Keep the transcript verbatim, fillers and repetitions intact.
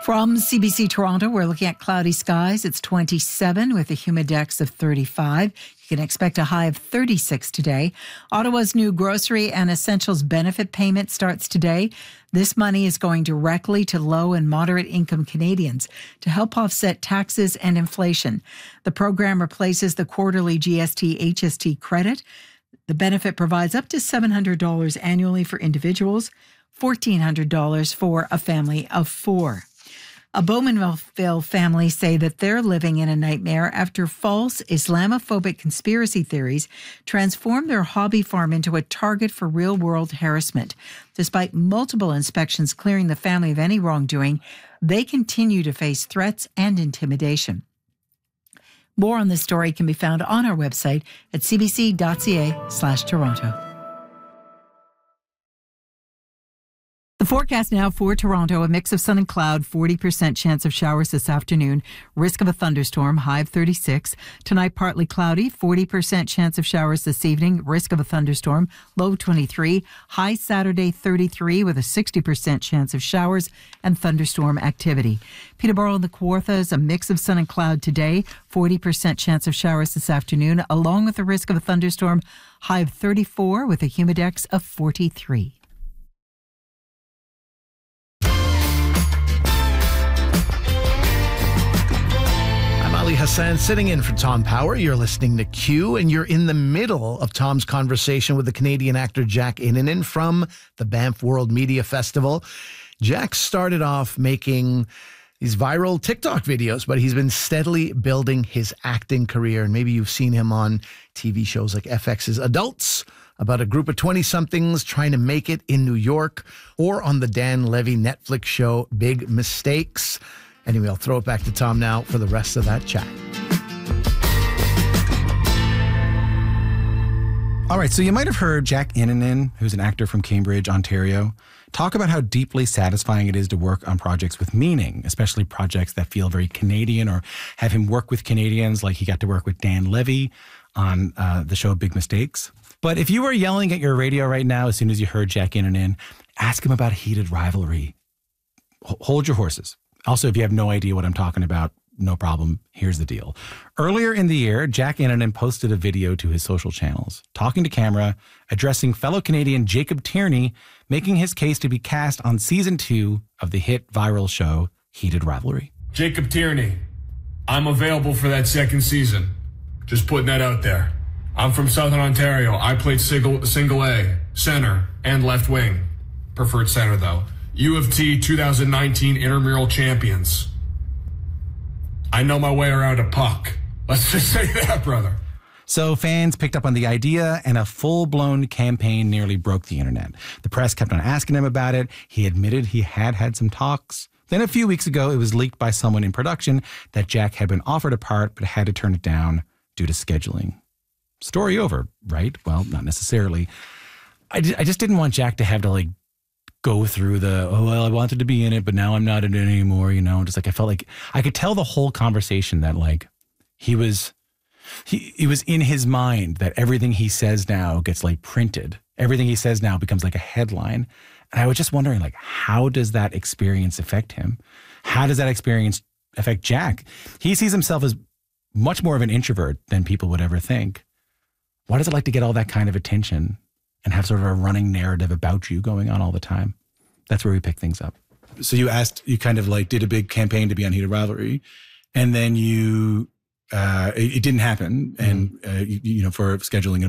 From C B C Toronto, we're looking at cloudy skies. It's twenty-seven with a humidex of thirty-five. You can expect a high of thirty-six today. Ottawa's new grocery and essentials benefit payment starts today. This money is going directly to low and moderate income Canadians to help offset taxes and inflation. The program replaces the quarterly G S T H S T credit. The benefit provides up to seven hundred dollars annually for individuals, fourteen hundred dollars for a family of four. A Bowmanville family say that they're living in a nightmare after false Islamophobic conspiracy theories transformed their hobby farm into a target for real-world harassment. Despite multiple inspections clearing the family of any wrongdoing, they continue to face threats and intimidation. More on this story can be found on our website at cbc.ca slash Toronto. The forecast now for Toronto, a mix of sun and cloud, forty percent chance of showers this afternoon, risk of a thunderstorm, high of thirty-six. Tonight, partly cloudy, forty percent chance of showers this evening, risk of a thunderstorm, low twenty-three. High Saturday, thirty-three, with a sixty percent chance of showers and thunderstorm activity. Peterborough and the Kawarthas, a mix of sun and cloud today, forty percent chance of showers this afternoon, along with the risk of a thunderstorm, high of thirty-four, with a humidex of forty-three. Ali Hassan sitting in for Tom Power. You're listening to Q, and you're in the middle of Tom's conversation with the Canadian actor Jack Innanen from the Banff World Media Festival. Jack started off making these viral TikTok videos, but he's been steadily building his acting career. And maybe you've seen him on T V shows like F X's Adults, about a group of twenty-somethings trying to make it in New York, or on the Dan Levy Netflix show Big Mistakes. Anyway, I'll throw it back to Tom now for the rest of that chat. All right, so you might have heard Jack Innanen, who's an actor from Cambridge, Ontario, talk about how deeply satisfying it is to work on projects with meaning, especially projects that feel very Canadian, or have him work with Canadians, like he got to work with Dan Levy on uh, the show Big Mistakes. But if you were yelling at your radio right now as soon as you heard Jack Innanen, ask him about heated rivalry. H- hold your horses. Also, if you have no idea what I'm talking about, no problem. Here's the deal. Earlier in the year, Jack Innanen posted a video to his social channels, talking to camera, addressing fellow Canadian Jacob Tierney, making his case to be cast on season two of the hit viral show Heated Rivalry. Jacob Tierney, I'm available for that second season. Just putting that out there. I'm from Southern Ontario. I played single, single A, center, and left wing. Preferred center, though. U of T twenty nineteen intramural champions. I know my way around a puck. Let's just say that, brother. So fans picked up on the idea, and a full-blown campaign nearly broke the internet. The press kept on asking him about it. He admitted he had had some talks. Then a few weeks ago, it was leaked by someone in production that Jack had been offered a part but had to turn it down due to scheduling. Story over, right? Well, not necessarily. I, d- I just didn't want Jack to have to, like, go through the, oh, well, I wanted to be in it, but now I'm not in it anymore, you know? Just like, I felt like I could tell the whole conversation that, like, he was, he, it was in his mind that everything he says now gets, like, printed. Everything he says now becomes like a headline. And I was just wondering, like, how does that experience affect him? How does that experience affect Jack? He sees himself as much more of an introvert than people would ever think. What is it like to get all that kind of attention and have sort of a running narrative about you going on all the time? That's where we pick things up. So you asked, you kind of like did a big campaign to be on Heated Rivalry, and then you, uh, it, it didn't happen, and uh, you, you know, for scheduling